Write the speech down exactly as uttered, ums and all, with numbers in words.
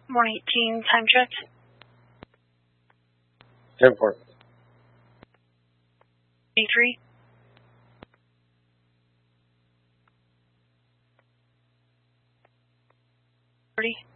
one eighteen, time check. ten four. B three. thirty.